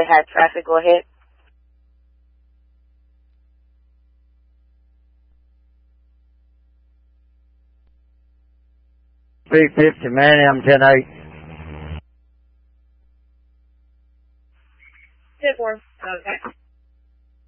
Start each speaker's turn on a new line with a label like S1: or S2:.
S1: had traffic. Go ahead.
S2: $350, Manny, I'm 10-8.
S1: 10-4. Okay.